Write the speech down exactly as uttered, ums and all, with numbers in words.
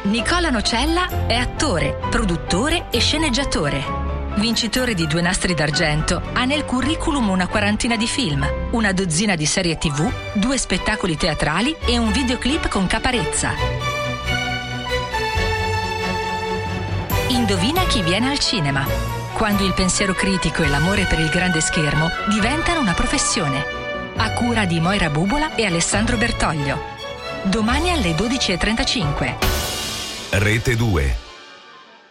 Nicola Nocella è attore, produttore e sceneggiatore. Vincitore di due nastri d'argento, ha nel curriculum una quarantina di film, una dozzina di serie tivù, due spettacoli teatrali e un videoclip con Caparezza. Indovina chi viene al cinema? Quando il pensiero critico e l'amore per il grande schermo diventano una professione. A cura di Moira Bubola e Alessandro Bertoglio. Domani alle dodici e trentacinque. Rete due.